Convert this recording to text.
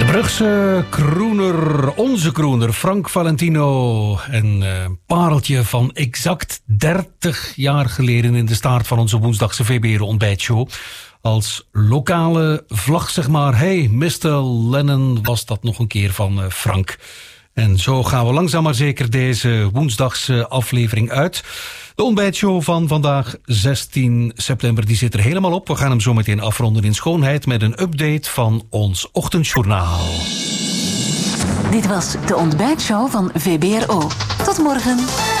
Brugse crooner, onze crooner, Frank Valentino. Een pareltje van exact 30 jaar geleden in de start van onze woensdagse VBR-ontbijtshow. Als lokale vlag, zeg maar. Hey, Mr. Lennon was dat nog een keer van Frank. En zo gaan we langzaam maar zeker deze woensdagse aflevering uit. De ontbijtshow van vandaag, 16 september, die zit er helemaal op. We gaan hem zo meteen afronden in schoonheid met een update van ons ochtendjournaal. Dit was de ontbijtshow van VBRO. Tot morgen.